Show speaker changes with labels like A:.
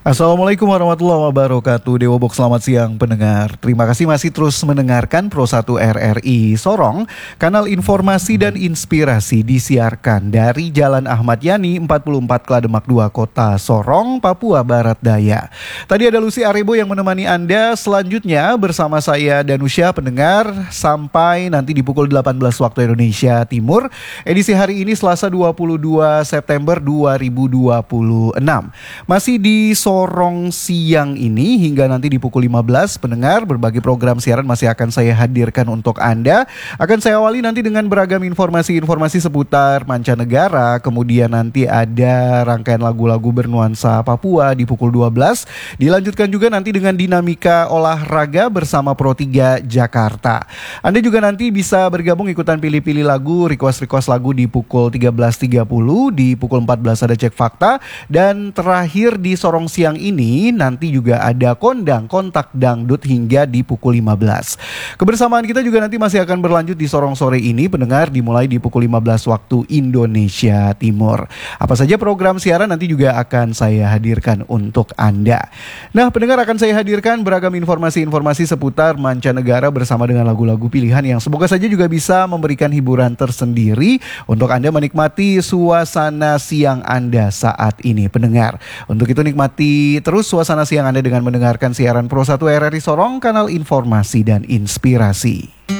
A: Assalamualaikum warahmatullahi wabarakatuh. Dewa Box, selamat siang pendengar. Terima kasih masih terus mendengarkan Pro 1 RRI Sorong. Kanal informasi dan inspirasi disiarkan dari Jalan Ahmad Yani 44 Klademak 2 Kota Sorong, Papua Barat Daya. Tadi ada Lucy Arebo yang menemani Anda. Selanjutnya bersama saya Danusya pendengar sampai nanti di pukul 18 waktu Indonesia Timur. Edisi hari ini Selasa 22 September 2026. Masih di Sorong siang ini hingga nanti di pukul 15 pendengar, berbagai program siaran masih akan saya hadirkan untuk Anda. Akan saya awali nanti dengan beragam informasi-informasi seputar mancanegara, kemudian nanti ada rangkaian lagu-lagu bernuansa Papua di pukul 12. Dilanjutkan juga nanti dengan dinamika olahraga bersama Pro 3 Jakarta. Anda juga nanti bisa bergabung ikutan pilih-pilih lagu, request lagu di pukul 13.30, di pukul 14 ada cek fakta, dan terakhir di Sorong siang ini nanti juga ada kondang kontak dangdut hingga di pukul 15. Kebersamaan kita juga nanti masih akan berlanjut di Sorong sore ini pendengar, dimulai di pukul 15 waktu Indonesia Timur. Apa saja program siaran nanti juga akan saya hadirkan untuk Anda. Nah pendengar, akan saya hadirkan beragam informasi-informasi seputar mancanegara bersama dengan lagu-lagu pilihan yang semoga saja juga bisa memberikan hiburan tersendiri untuk Anda menikmati suasana siang Anda saat ini pendengar. Untuk itu nikmati terus suasana siang Anda dengan mendengarkan siaran Pro 1 RRI Sorong, kanal informasi dan inspirasi.